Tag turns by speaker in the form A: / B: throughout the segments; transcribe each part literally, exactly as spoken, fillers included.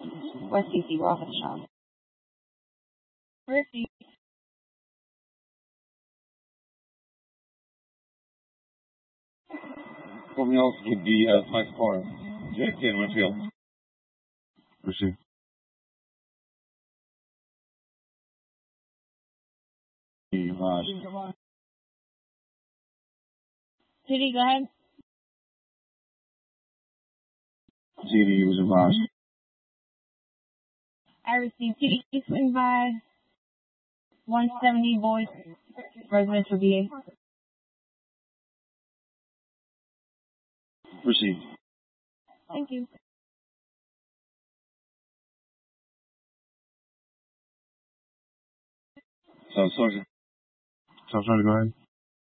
A: West C C, we're off at the shop. Receipt.
B: Something else with the uh, nice car. J K in Winfield.
C: Receive.
B: Uh,
A: Judy, go ahead.
B: C D was advised.
A: I received T D swing by one seventy Boyd, residential V A.
B: Proceed.
A: Thank you.
B: So, Sergeant.
C: So, Sergeant, go ahead.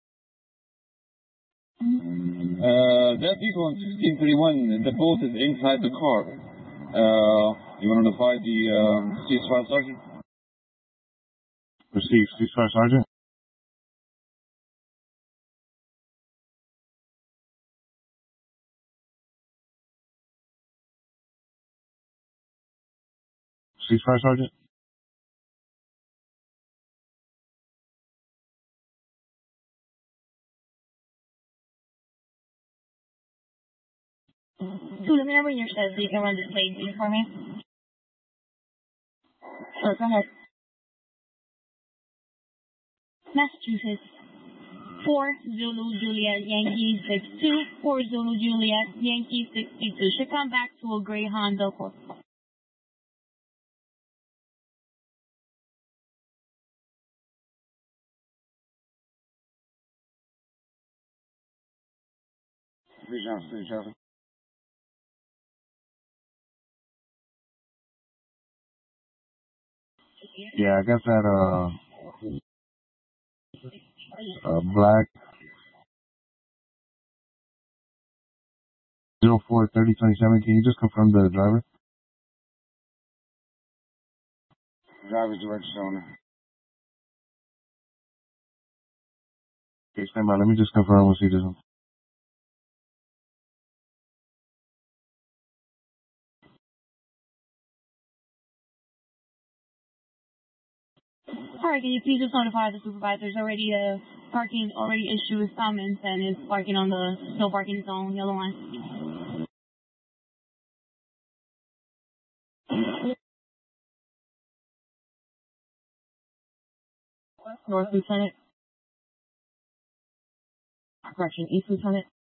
B: Uh, that vehicle on sixteen thirty-one, the boat is inside the car. Uh, you want to notify the um, ceasefire, Sergeant?
C: Receive. Ceasefire, Sergeant. Ceasefire, Sergeant.
A: So let me know when you're set so you can run this plate for me. Sure, go ahead. Massachusetts. four Zulu Juliet Yankee six two. four Zulu Juliet Yankee sixty-two. Should come back to a gray Honda Accord.
B: Reach out to each other.
C: Yeah, I got that, uh, uh, black zero four thirty twenty-seven. Can you just confirm the driver?
B: Driver's the register owner.
C: Okay, stand by. Let me just confirm with you this one.
A: Alright, can you please just notify the supervisors already uh parking already issued a summons and is parking on the no parking zone, yellow line. North Lieutenant. Correction, East Lieutenant.